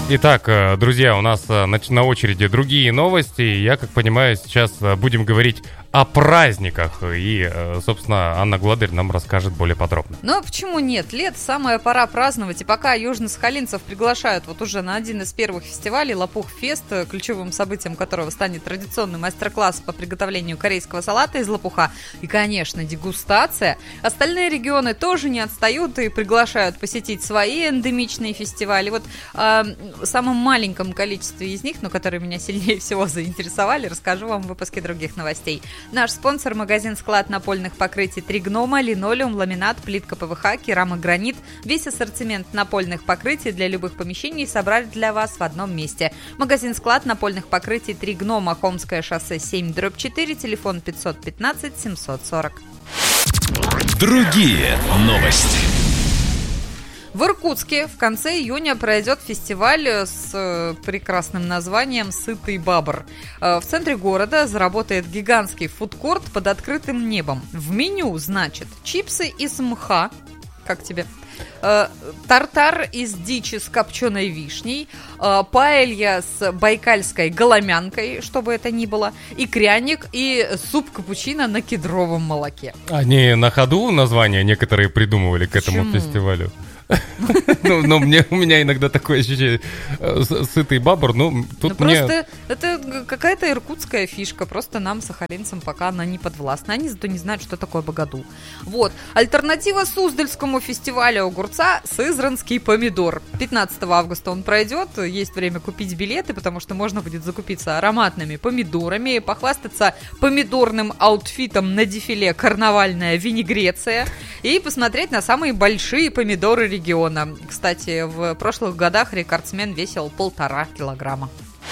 Итак, друзья, у нас на очереди другие новости. Я, как понимаю, сейчас будем говорить о праздниках. И, собственно, Анна Гладырь нам расскажет более подробно. Ну, почему нет? Лето, самая пора праздновать. И пока южно-сахалинцев приглашают вот уже на один из первых фестивалей Лопух-фест, ключевым событием которого станет традиционный мастер-класс по приготовлению корейского салата из лопуха и, конечно, дегустация, остальные регионы тоже не отстают и приглашают посетить свои эндемичные фестивали. Вот в самом маленьком количестве из них, но которые меня сильнее всего заинтересовали, расскажу вам в выпуске других новостей. Наш спонсор — магазин-склад напольных покрытий «Три гнома», линолеум, ламинат, плитка ПВХ, керамогранит. Весь ассортимент напольных покрытий для любых помещений собрали для вас в одном месте. Магазин-склад напольных покрытий «Три гнома», Холмское шоссе 7/4, телефон 515 740. Другие новости. В Иркутске в конце июня пройдет фестиваль с прекрасным названием «Сытый бабр». В центре города заработает гигантский фудкорт под открытым небом. В меню, значит, чипсы из мха, как тебе, тартар из дичи с копченой вишней, паэлья с байкальской голомянкой, что бы это ни было, и кряник, и суп-капучино на кедровом молоке. Они на ходу названия некоторые придумывали к этому фестивалю? Ну, у меня иногда такое ощущение. Сытый бабр, тут просто это какая-то иркутская фишка. Просто нам, сахалинцам, пока она не подвластна. Они зато не знают, что такое богаду. Вот. Альтернатива Суздальскому фестивалю огурца — сызранский помидор. 15 августа он пройдет. Есть время купить билеты, потому что можно будет закупиться ароматными помидорами, похвастаться помидорным аутфитом на дефиле «Карнавальная винегреция» и посмотреть на самые большие помидоры региона. Кстати, в прошлых годах рекордсмен весил 1,5 килограмма.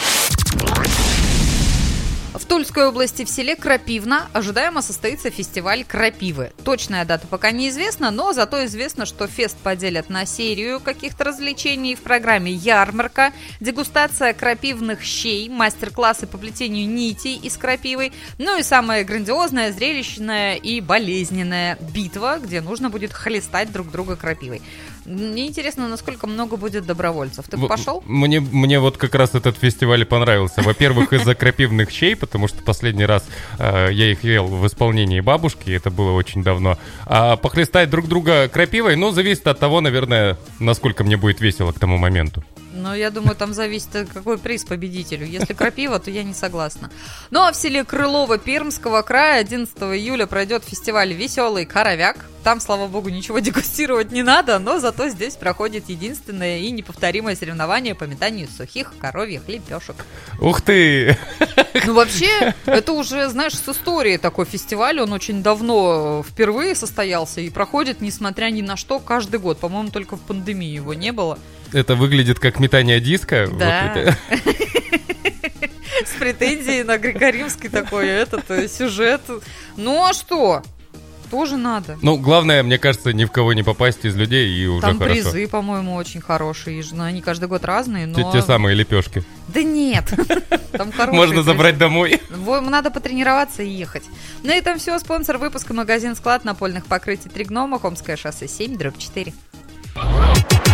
В Тульской области в селе Крапивна ожидаемо состоится фестиваль крапивы. Точная дата пока неизвестна, но зато известно, что фест поделят на серию каких-то развлечений. В программе ярмарка, дегустация крапивных щей, мастер-классы по плетению нитей из крапивы, ну и самое грандиозное, зрелищное и болезненная битва, где нужно будет хлестать друг друга крапивой. Мне интересно, насколько много будет добровольцев. Ты бы пошел? Мне вот как раз этот фестиваль понравился. Во-первых, из-за крапивных щей, потому что последний раз я их ел в исполнении бабушки, это было очень давно. А похлестать друг друга крапивой, зависит от того, наверное, насколько мне будет весело к тому моменту. Ну, я думаю, там зависит, какой приз победителю. Если крапива, то я не согласна. Ну, а в селе Крылово Пермского края 11 июля пройдет фестиваль «Веселый коровяк». Там, слава богу, ничего дегустировать не надо, но зато здесь проходит единственное и неповторимое соревнование по метанию сухих коровьих лепешек. Ух ты! Ну, вообще, это уже, знаешь, с историей такой фестиваль. Он очень давно впервые состоялся и проходит, несмотря ни на что, каждый год. По-моему, только в пандемии его не было. Это выглядит как метание диска. Да. С претензией на греко-римский такой сюжет. Ну а что? Тоже надо. Главное, мне кажется, ни в кого не попасть из людей, и уже там хорошо. Там призы, по-моему, очень хорошие. Они каждый год разные, но... Те самые лепешки. Да нет. Там хорошие. Можно забрать домой. Надо потренироваться и ехать. На этом все. Спонсор выпуска — магазин-склад напольных покрытий «Три гнома», Холмское шоссе 7/4.